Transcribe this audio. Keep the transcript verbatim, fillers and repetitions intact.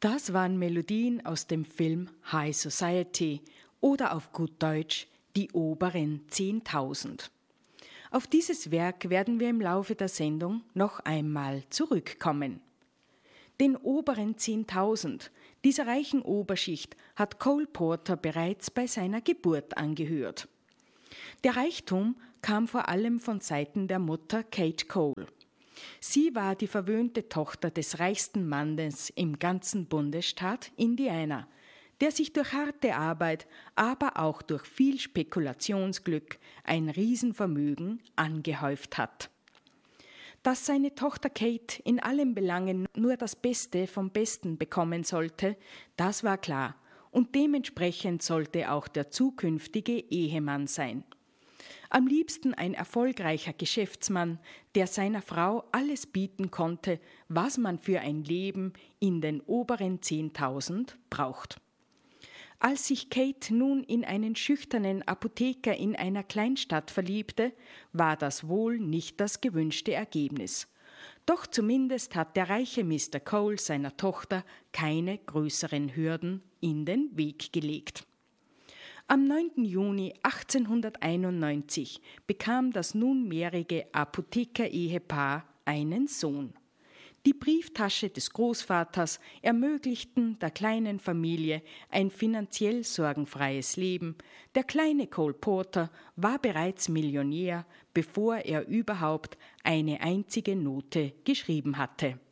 Das waren Melodien aus dem Film High Society oder auf gut Deutsch Die oberen zehntausend. Auf dieses Werk werden wir im Laufe der Sendung noch einmal zurückkommen. Den oberen zehntausend, dieser reichen Oberschicht, hat Cole Porter bereits bei seiner Geburt angehört. Der Reichtum kam vor allem von Seiten der Mutter Kate Cole. Sie war die verwöhnte Tochter des reichsten Mannes im ganzen Bundesstaat Indiana, der sich durch harte Arbeit, aber auch durch viel Spekulationsglück ein Riesenvermögen angehäuft hat. Dass seine Tochter Kate in allen Belangen nur das Beste vom Besten bekommen sollte, das war klar, und dementsprechend sollte auch der zukünftige Ehemann sein. Am liebsten ein erfolgreicher Geschäftsmann, der seiner Frau alles bieten konnte, was man für ein Leben in den oberen zehntausend braucht. Als sich Kate nun in einen schüchternen Apotheker in einer Kleinstadt verliebte, war das wohl nicht das gewünschte Ergebnis. Doch zumindest hat der reiche Mister Cole seiner Tochter keine größeren Hürden in den Weg gelegt. Am neunten Juni achtzehnhunderteinundneunzig bekam das nunmehrige Apotheker-Ehepaar einen Sohn. Die Brieftasche des Großvaters ermöglichten der kleinen Familie ein finanziell sorgenfreies Leben. Der kleine Cole Porter war bereits Millionär, bevor er überhaupt eine einzige Note geschrieben hatte.